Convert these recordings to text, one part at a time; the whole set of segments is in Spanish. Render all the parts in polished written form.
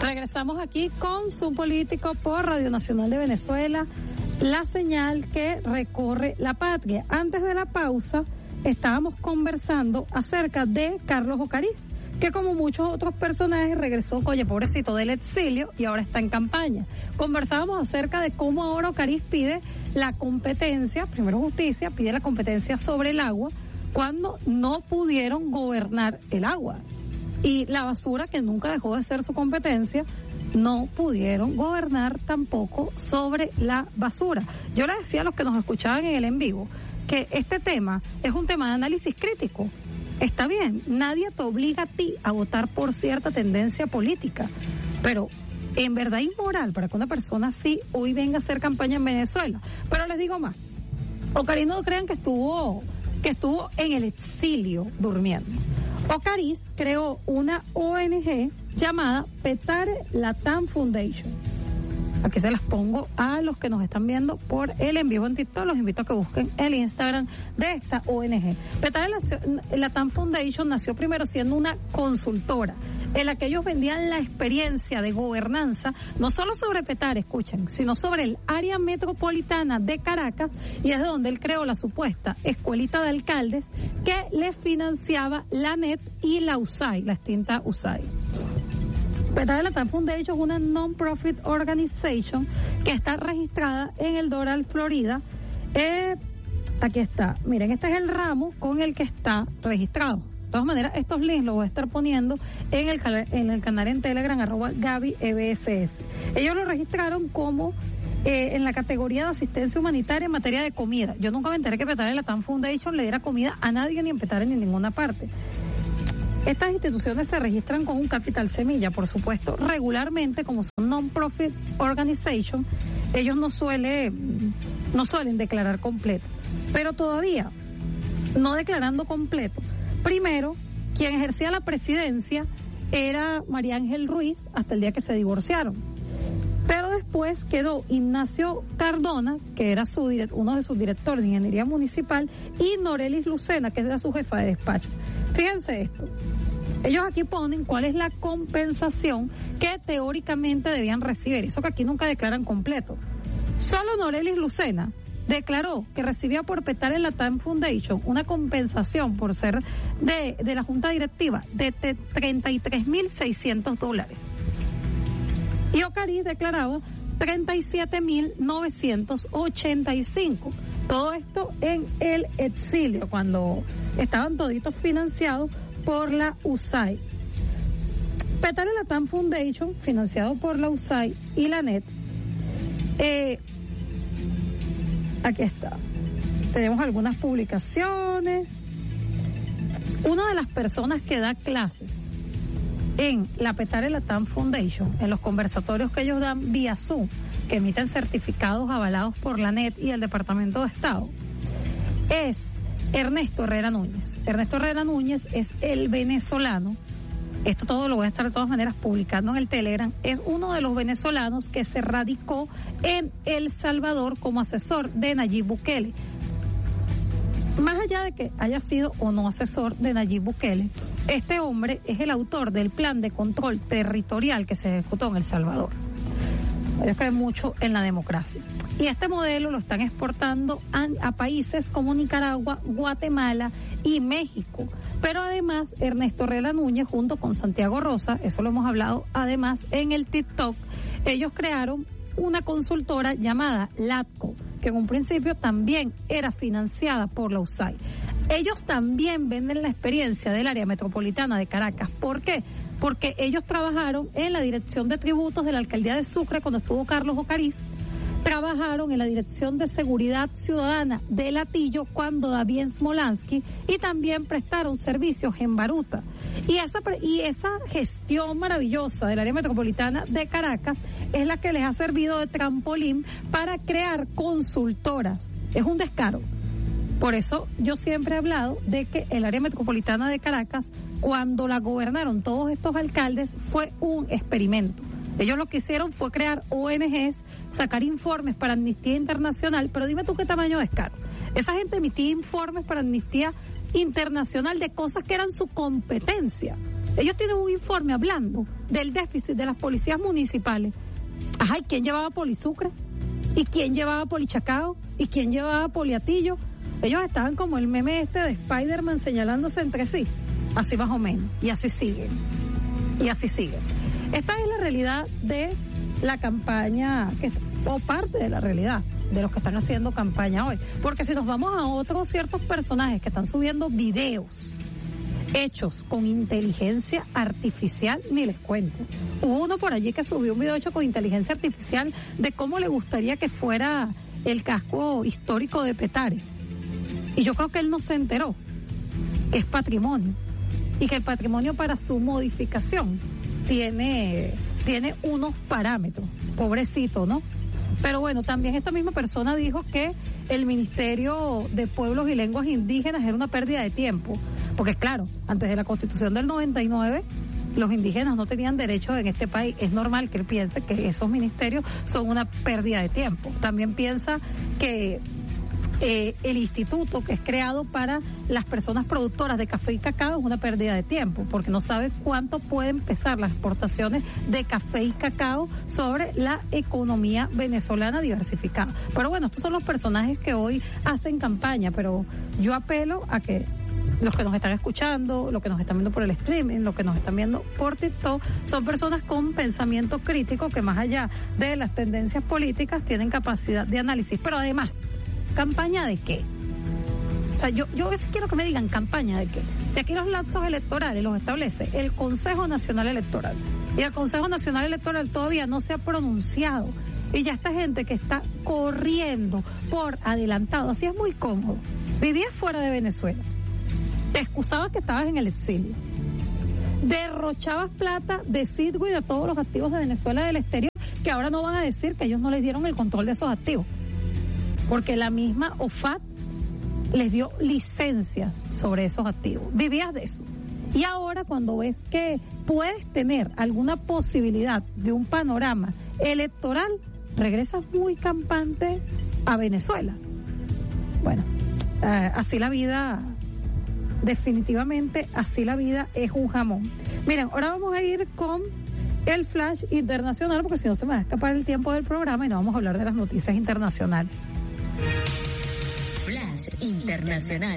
Regresamos aquí con Zoom Político por Radio Nacional de Venezuela, la señal que recorre la patria. Antes de la pausa, estábamos conversando acerca de Carlos Ocariz, que como muchos otros personajes regresó, oye, pobrecito, del exilio y ahora está en campaña. Conversábamos acerca de cómo ahora Ocariz pide la competencia, primero justicia, pide la competencia sobre el agua, cuando no pudieron gobernar el agua. Y la basura, que nunca dejó de ser su competencia, no pudieron gobernar tampoco sobre la basura. Yo le decía a los que nos escuchaban en el en vivo que este tema es un tema de análisis crítico. Está bien, nadie te obliga a ti a votar por cierta tendencia política, pero en verdad es inmoral para que una persona así hoy venga a hacer campaña en Venezuela. Pero les digo más, Ocariz no crean que estuvo en el exilio durmiendo. Ocariz creó una ONG llamada Petare Latam Foundation. Aquí se las pongo a los que nos están viendo por el en vivo en TikTok. Los invito a que busquen el Instagram de esta ONG. Petare Latam Foundation nació primero siendo una consultora en la que ellos vendían la experiencia de gobernanza, no solo sobre Petare, escuchen, sino sobre el área metropolitana de Caracas, y es de donde él creó la supuesta escuelita de alcaldes que le financiaba la NET y la USAID, la extinta USAID. Petare Latam Foundation es una non-profit organization que está registrada en el Doral, Florida. Aquí está, miren, este es el ramo con el que está registrado. De todas maneras, estos links los voy a estar poniendo en el canal en Telegram, @GabyEBSS. Ellos lo registraron como en la categoría de asistencia humanitaria en materia de comida. Yo nunca me enteré que Petare Latam Foundation le diera comida a nadie, ni en Petare ni en ninguna parte. Estas instituciones se registran con un capital semilla, por supuesto, regularmente, como son non-profit organization, ellos no suelen declarar completo. Pero todavía, no declarando completo, primero, quien ejercía la presidencia era María Ángel Ruiz hasta el día que se divorciaron. Pero después quedó Ignacio Cardona, que era uno de sus directores de ingeniería municipal, y Norelis Lucena, que era su jefa de despacho. Fíjense esto. Ellos aquí ponen cuál es la compensación que teóricamente debían recibir. Eso que aquí nunca declaran completo. Solo Norelis Lucena declaró que recibía por Petare Latam Foundation una compensación por ser de la junta directiva de $33,600. Y Ocariz declaraba 37,985. Todo esto en el exilio, cuando estaban toditos financiados por la USAID. Petare Latam Foundation, financiado por la USAID y la NET. Aquí está. Tenemos algunas publicaciones. Una de las personas que da clases en la Petare Latam Foundation, en los conversatorios que ellos dan vía Zoom, que emiten certificados avalados por la NET y el Departamento de Estado, es Ernesto Herrera Núñez. Ernesto Herrera Núñez es el venezolano, esto todo lo voy a estar de todas maneras publicando en el Telegram, es uno de los venezolanos que se radicó en El Salvador como asesor de Nayib Bukele. Más allá de que haya sido o no asesor de Nayib Bukele, este hombre es el autor del plan de control territorial que se ejecutó en El Salvador. Ellos creen mucho en la democracia. Y este modelo lo están exportando a países como Nicaragua, Guatemala y México. Pero además, Ernesto Herrera Núñez, junto con Santiago Rosa, eso lo hemos hablado además en el TikTok, ellos crearon una consultora llamada LATCO, que en un principio también era financiada por la USAID. Ellos también venden la experiencia del área metropolitana de Caracas. ¿Por qué? Porque ellos trabajaron en la dirección de tributos de la alcaldía de Sucre cuando estuvo Carlos Ocariz, trabajaron en la dirección de seguridad ciudadana de Latillo cuando David Smolansky, y también prestaron servicios en Baruta. Y esa gestión maravillosa del área metropolitana de Caracas es la que les ha servido de trampolín para crear consultoras. Es un descaro. Por eso yo siempre he hablado de que el área metropolitana de Caracas, cuando la gobernaron todos estos alcaldes, fue un experimento. Ellos lo que hicieron fue crear ONGs, sacar informes para Amnistía Internacional, pero dime tú qué tamaño de descaro. Esa gente emitía informes para Amnistía Internacional de cosas que eran su competencia. Ellos tienen un informe hablando del déficit de las policías municipales. Ajá, ¿y quién llevaba Polisucre? ¿Y quién llevaba Polichacao? ¿Y quién llevaba Poliatillo? Ellos estaban como el meme este de Spider-Man señalándose entre sí. Así más o menos. Y así siguen. Y así siguen. Esta es la realidad de la campaña, o parte de la realidad de los que están haciendo campaña hoy. Porque si nos vamos a otros ciertos personajes que están subiendo videos hechos con inteligencia artificial, ni les cuento. Hubo uno por allí que subió un video hecho con inteligencia artificial de cómo le gustaría que fuera el casco histórico de Petare. Y yo creo que él no se enteró que es patrimonio y que el patrimonio para su modificación tiene unos parámetros. Pobrecito, ¿no? Pero bueno, también esta misma persona dijo que el Ministerio de Pueblos y Lenguas Indígenas era una pérdida de tiempo. Porque claro, antes de la Constitución del 99, los indígenas no tenían derechos en este país. Es normal que él piense que esos ministerios son una pérdida de tiempo. También piensa que el instituto que es creado para las personas productoras de café y cacao es una pérdida de tiempo, porque no sabe cuánto pueden pesar las exportaciones de café y cacao sobre la economía venezolana diversificada. Pero bueno, estos son los personajes que hoy hacen campaña, pero yo apelo a que los que nos están escuchando, los que nos están viendo por el streaming, los que nos están viendo por TikTok, son personas con pensamiento crítico que más allá de las tendencias políticas tienen capacidad de análisis. Pero además, ¿campaña de qué? O sea, yo a veces quiero que me digan campaña de qué. Si aquí los lapsos electorales los establece el Consejo Nacional Electoral. Y el Consejo Nacional Electoral todavía no se ha pronunciado. Y ya esta gente que está corriendo por adelantado, así es muy cómodo. Vivías fuera de Venezuela. Te excusabas que estabas en el exilio. Derrochabas plata de Citgo y de todos los activos de Venezuela del exterior, que ahora no van a decir que ellos no les dieron el control de esos activos. Porque la misma OFAC les dio licencias sobre esos activos. Vivías de eso. Y ahora cuando ves que puedes tener alguna posibilidad de un panorama electoral, regresas muy campante a Venezuela. Bueno, así la vida, definitivamente así la vida es un jamón. Miren, ahora vamos a ir con el flash internacional, porque si no se me va a escapar el tiempo del programa y no vamos a hablar de las noticias internacionales. Flash Internacional.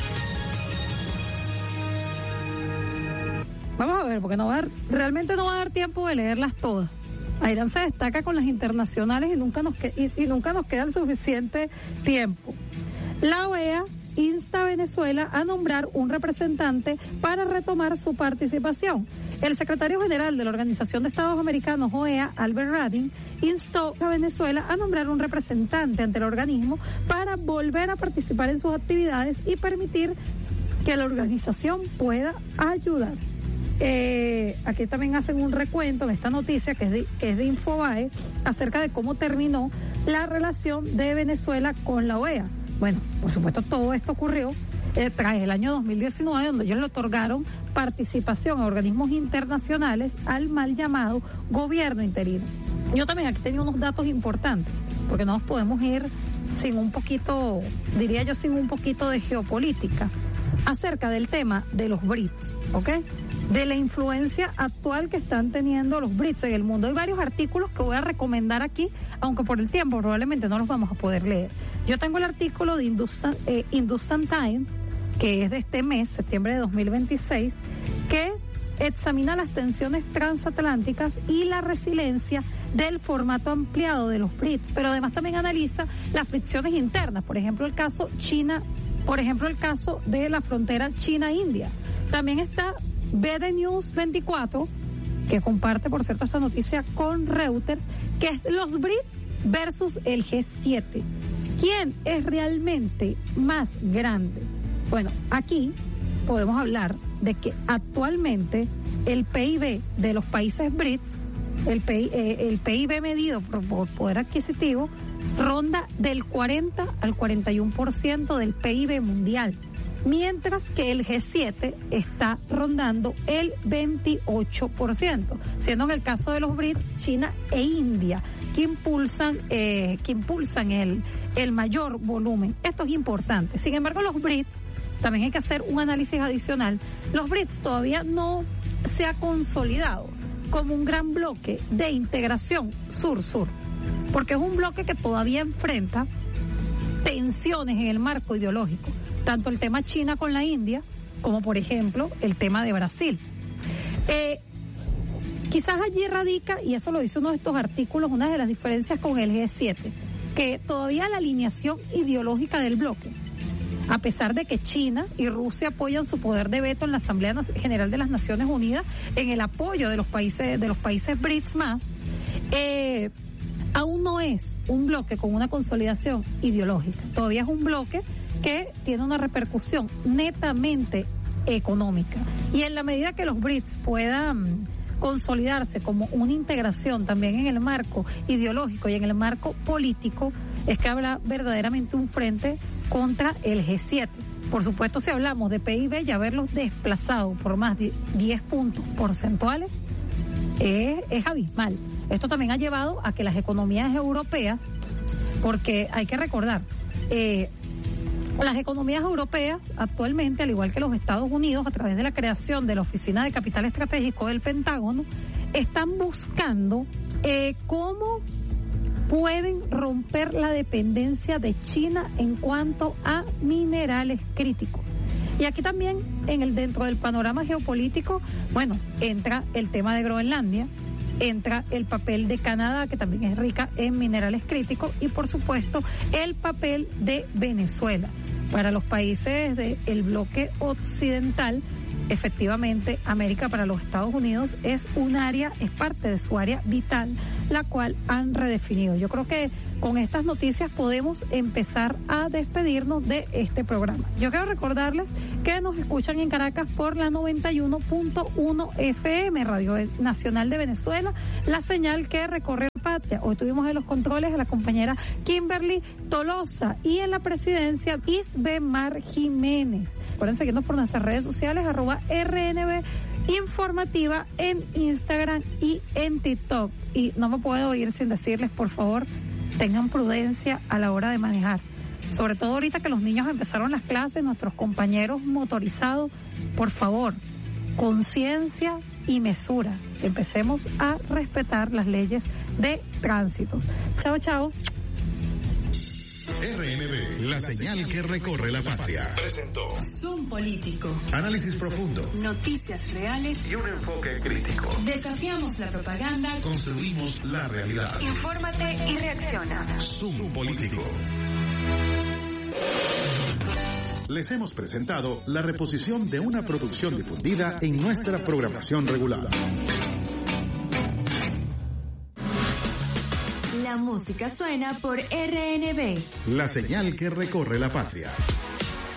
Vamos a ver, porque realmente no va a dar tiempo de leerlas todas. Irán se destaca con las internacionales y nunca nos queda el suficiente tiempo. La OEA insta a Venezuela a nombrar un representante para retomar su participación. El secretario general de la Organización de Estados Americanos, OEA, Albert Radin, instó a Venezuela a nombrar un representante ante el organismo para volver a participar en sus actividades y permitir que la organización pueda ayudar. Aquí también hacen un recuento en esta noticia que es de Infobae acerca de cómo terminó la relación de Venezuela con la OEA. Bueno, por supuesto todo esto ocurrió tras el año 2019, donde ellos le otorgaron participación a organismos internacionales al mal llamado gobierno interino. Yo también aquí tenía unos datos importantes, porque no nos podemos ir sin un poquito, diría yo, sin un poquito de geopolítica acerca del tema de los BRICS, ¿ok? De la influencia actual que están teniendo los BRICS en el mundo. Hay varios artículos que voy a recomendar aquí, aunque por el tiempo probablemente no los vamos a poder leer. Yo tengo el artículo de Hindustan Times, que es de este mes, septiembre de 2026, que examina las tensiones transatlánticas y la resiliencia del formato ampliado de los BRICS, pero además también analiza las fricciones internas, por ejemplo el caso de la frontera China-India. También está BD News 24, que comparte por cierto esta noticia con Reuters, que es los BRICS versus el G7. ¿Quién es realmente más grande? Bueno, aquí podemos hablar de que actualmente el PIB de los países BRICS, el PIB medido por poder adquisitivo, ronda del 40 al 41% del PIB mundial, mientras que el G7 está rondando el 28%, siendo en el caso de los BRICS China e India que impulsan el mayor volumen. Esto es importante. Sin embargo, los BRICS también hay que hacer un análisis adicional. Los BRICS todavía no se ha consolidado como un gran bloque de integración sur-sur, porque es un bloque que todavía enfrenta tensiones en el marco ideológico, tanto el tema China con la India, como por ejemplo el tema de Brasil. Quizás allí radica, y eso lo dice uno de estos artículos, una de las diferencias con el G7, que todavía la alineación ideológica del bloque, a pesar de que China y Rusia apoyan su poder de veto en la Asamblea General de las Naciones Unidas, en el apoyo de los países BRICS más, aún no es un bloque con una consolidación ideológica. Todavía es un bloque que tiene una repercusión netamente económica. Y en la medida que los BRICS puedan consolidarse como una integración también en el marco ideológico y en el marco político, es que habrá verdaderamente un frente contra el G7. Por supuesto, si hablamos de PIB y haberlos desplazado por más de 10 puntos porcentuales, es abismal. Esto también ha llevado a que las economías europeas, porque hay que recordar, las economías europeas actualmente, al igual que los Estados Unidos, a través de la creación de la Oficina de Capital Estratégico del Pentágono, están buscando cómo pueden romper la dependencia de China en cuanto a minerales críticos. Y aquí también, dentro del panorama geopolítico, bueno, entra el tema de Groenlandia, entra el papel de Canadá, que también es rica en minerales críticos, y por supuesto el papel de Venezuela. Para los países del bloque occidental, efectivamente, América para los Estados Unidos es parte de su área vital, la cual han redefinido. Yo creo que con estas noticias podemos empezar a despedirnos de este programa. Yo quiero recordarles que nos escuchan en Caracas por la 91.1 FM, Radio Nacional de Venezuela, la señal que recorre la patria. Hoy tuvimos en los controles a la compañera Kimberly Tolosa y en la presidencia Isbemar Jiménez. Recuerden seguirnos por nuestras redes sociales, @RNB Informativa en Instagram y en TikTok. Y no me puedo ir sin decirles, por favor, tengan prudencia a la hora de manejar. Sobre todo ahorita que los niños empezaron las clases, nuestros compañeros motorizados, por favor, conciencia y mesura. Empecemos a respetar las leyes de tránsito. Chao, chao. RNB, la señal que recorre la patria. Presentó Zoom Político. Análisis profundo. Noticias reales Y un enfoque crítico. Desafiamos la propaganda. Construimos la realidad. Infórmate y reacciona. Zoom Político. Les hemos presentado la reposición de una producción difundida en nuestra programación regular. La música suena por RNB. La señal que recorre la patria.